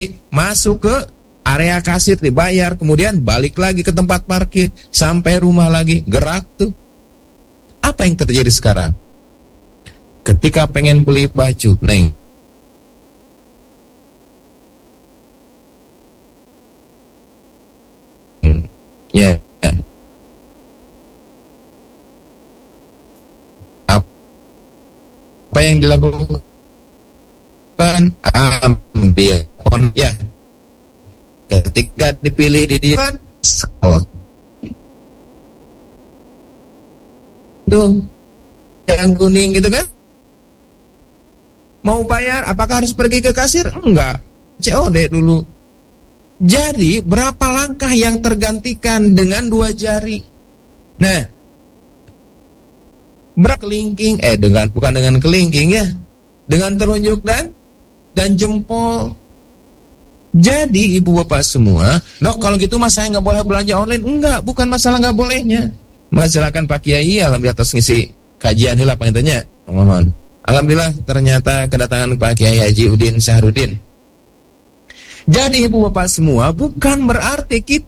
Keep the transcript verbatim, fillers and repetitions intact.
masuk ke area kasir, dibayar, kemudian balik lagi ke tempat parkir, sampai rumah lagi, gerak tuh. Apa yang terjadi sekarang? Ketika pengen beli baju, Neng, ya, yeah. Apa yang dilakukan? Ambil on, ya. Ketika dipilih di dia kan sekolah tuh yang kuning gitu kan, mau bayar apakah harus pergi ke kasir? Enggak, C O D dulu. Jadi berapa langkah yang tergantikan dengan dua jari? Nah, berkelingking eh dengan bukan dengan kelingking ya, dengan telunjuk dan dan jempol. Jadi ibu bapak semua, dok kalau gitu mas saya nggak boleh belanja online. Enggak, bukan masalah nggak bolehnya. Silakan Pak Kiai, alhamdulillah atas ngisi kajian lah pangitanya. Mohon. Alhamdulillah ternyata kedatangan Pak Kiai Haji Udin Syahrudin. Jadi ibu bapak semua, bukan berarti kita